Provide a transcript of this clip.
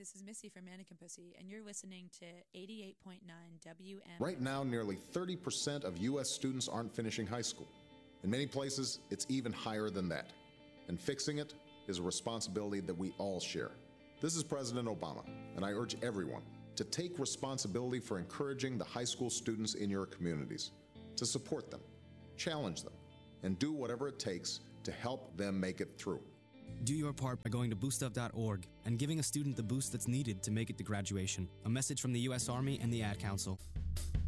this is Missy from Mannequin Pussy, and you're listening to 88.9 WM. Right now, nearly 30% of U.S. students aren't finishing high school. In many places, it's even higher than that. And fixing it is a responsibility that we all share. This is President Obama, and I urge everyone to take responsibility for encouraging the high school students in your communities, to support them, challenge them, and do whatever it takes to help them make it through. Do your part by going to boostup.org and giving a student the boost that's needed to make it to graduation. A message from the U.S. Army and the Ad Council.